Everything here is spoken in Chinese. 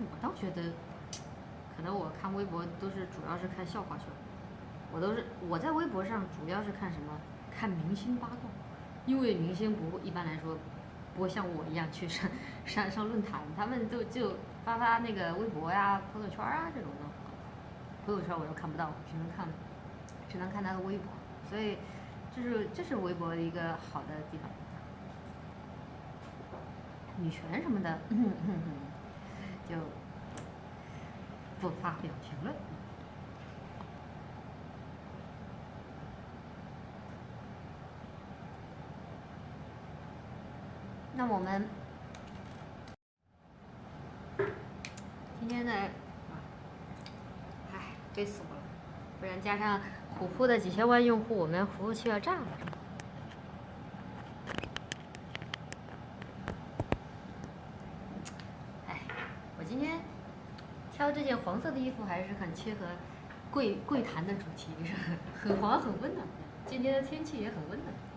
我倒觉得，可能我看微博都是主要是看笑话去了。我在微博上主要是看什么？看明星八卦，因为明星不会一般来说不会像我一样去上论坛，他们就发那个微博呀、朋友圈啊这种的。朋友圈我又看不到，只能看他的微博，所以这是微博的一个好的地方。女权什么的，就不发表评论。那我们今天的，悲死我了！不然加上虎扑的几千万用户，我们服务器要炸了。我今天挑这件黄色的衣服还是很切合柜台的主题，是很黄很温暖。今天的天气也很温暖。